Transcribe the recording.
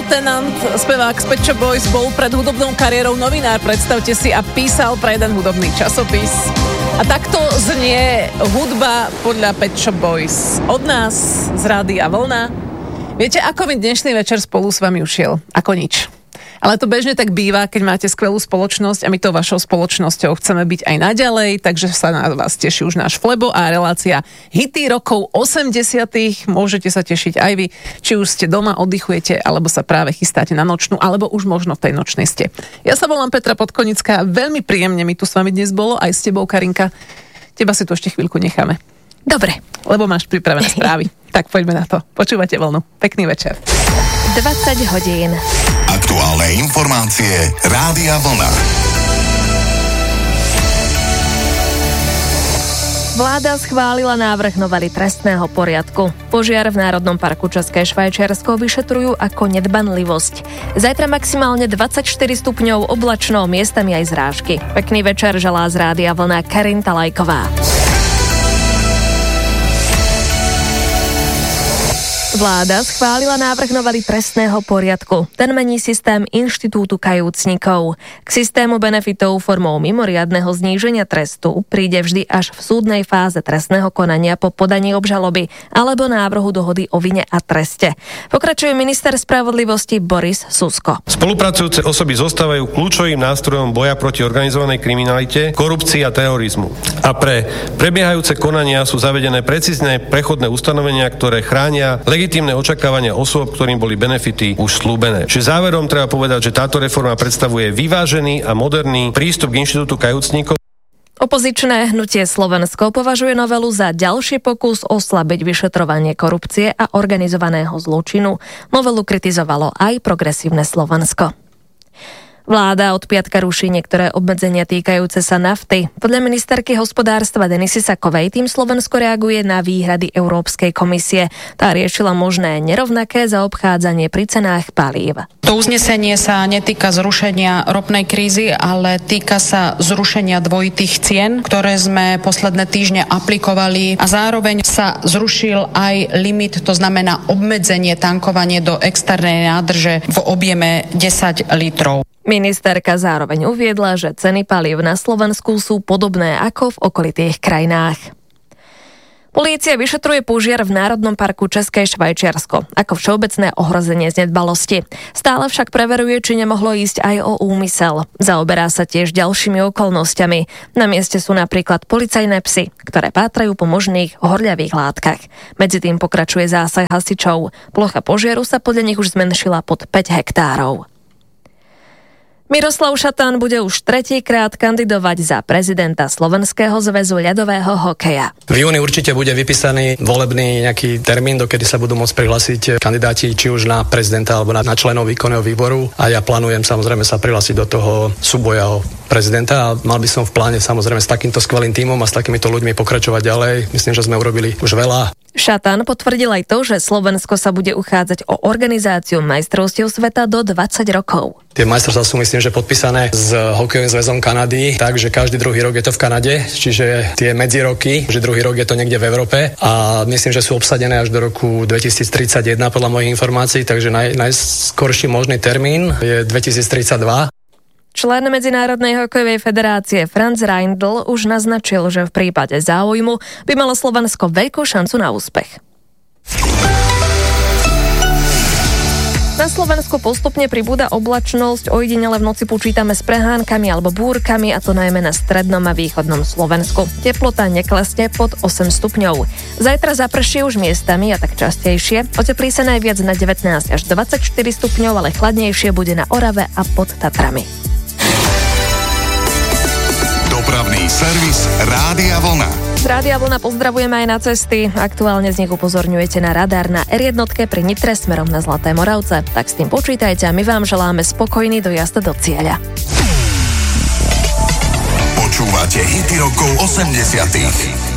Tenant, spevák z Pet Shop Boys, bol pred hudobnou kariérou novinár, predstavte si, a písal pre jeden hudobný časopis. A takto znie hudba podľa Pet Shop Boys. Od nás z Rádia Vlna. Viete, ako mi dnešný večer spolu s vami ušiel? Ako nič. Ale to bežne tak býva, keď máte skvelú spoločnosť a my to vašou spoločnosťou chceme byť aj naďalej, takže sa na vás teší už náš Flebo a relácia Hity rokov 80. Môžete sa tešiť aj vy, či už ste doma, oddychujete, alebo sa práve chystáte na nočnú, alebo už možno v tej nočnej ste. Ja sa volám Petra Podkonická, veľmi príjemne mi tu s vami dnes bolo, aj s tebou, Karinka. Teba si tu ešte chvíľku necháme. Dobre. Lebo máš pripravené správy. Tak poďme na to. Počúvate Vlnu. Pekný večer. 20 hodín. Aktuálne informácie Rádia Vlna. Vláda schválila návrh novely trestného poriadku. Požiar v Národnom parku České Švajčiarsko vyšetrujú ako nedbanlivosť. Zajtra maximálne 24 stupňov, oblačno, miestami aj zrážky. Pekný večer želá z Rádia Vlna Karinta Lajková. Vláda schválila návrh novely trestného poriadku. Ten mení systém inštitútu kajúcnikov. K systému benefitov formou mimoriadneho zníženia trestu príde vždy až v súdnej fáze trestného konania po podaní obžaloby alebo návrhu dohody o vine a treste. Pokračuje minister spravodlivosti Boris Susko. Spolupracujúce osoby zostávajú kľúčovým nástrojom boja proti organizovanej kriminalite, korupcii a terorizmu. A pre prebiehajúce konania sú zavedené precízne prechodné ustanovenia, ktoré chránia legitímne očakávania osôb, ktorým boli benefity už slúbené. Čiže záverom treba povedať, že táto reforma predstavuje vyvážený a moderný prístup k inštitútu kajúcnikov. Opozičné hnutie Slovensko považuje novelu za ďalší pokus oslabiť vyšetrovanie korupcie a organizovaného zločinu. Novelu kritizovalo aj Progresívne Slovensko. Vláda od piatka ruší niektoré obmedzenia týkajúce sa nafty. Podľa ministerky hospodárstva Denisy Sakovej tým Slovensko reaguje na výhrady Európskej komisie. Tá riešila možné nerovnaké zaobchádzanie pri cenách palív. To uznesenie sa netýka zrušenia ropnej krízy, ale týka sa zrušenia dvojitých cien, ktoré sme posledné týždne aplikovali, a zároveň sa zrušil aj limit, to znamená obmedzenie tankovanie do externej nádrže v objeme 10 litrov. Ministerka zároveň uviedla, že ceny palív na Slovensku sú podobné ako v okolitých krajinách. Polícia vyšetruje požiar v Národnom parku České Švajčiarsko ako všeobecné ohrozenie z nedbalosti. Stále však preveruje, či nemohlo ísť aj o úmysel. Zaoberá sa tiež ďalšími okolnostiami. Na mieste sú napríklad policajné psy, ktoré pátrajú po možných horľavých látkach. Medzi tým pokračuje zásah hasičov. Plocha požiaru sa podľa nich už zmenšila pod 5 hektárov. Miroslav Šatan bude už tretíkrát kandidovať za prezidenta Slovenského zväzu ľadového hokeja. V júni určite bude vypísaný volebný nejaký termín, dokedy sa budú môcť prihlásiť kandidáti či už na prezidenta alebo na členov výkonného výboru, a ja plánujem samozrejme sa prihlásiť do toho súboja o prezidenta a mal by som v pláne samozrejme s takýmto skvelým tímom a s takýmito ľuďmi pokračovať ďalej. Myslím, že sme urobili už veľa. Šatan potvrdil aj to, že Slovensko sa bude uchádzať o organizáciu majstrovstiev sveta do 20 rokov. Tie majstrovstvá sú myslím, že podpísané s hokejovým zväzom Kanady, takže každý druhý rok je to v Kanade, čiže tie medziroky, že druhý rok je to niekde v Európe, a myslím, že sú obsadené až do roku 2031 podľa mojich informácií, takže najskorší možný termín je 2032. Člen Medzinárodnej hokejovej federácie Franz Reindl už naznačil, že v prípade záujmu by malo Slovensko veľkú šancu na úspech. Na Slovensku postupne pribúda oblačnosť, ojedinele v noci počítame s prehánkami alebo búrkami, a to najmä na strednom a východnom Slovensku. Teplota neklesne pod 8 stupňov. Zajtra zaprší už miestami, a tak častejšie. Oteplí sa najviac na 19 až 24 stupňov, ale chladnejšie bude na Orave a pod Tatrami. Dopravný servis Rádia Vlna. Z Rádia Vlna pozdravujeme aj na cesty. Aktuálne z nich upozorňujete na radar na R1 pri Nitre smerom na Zlaté Moravce. Tak s tým počítajte a my vám želáme spokojný dojazd do cieľa. Počúvate hity rokov 80.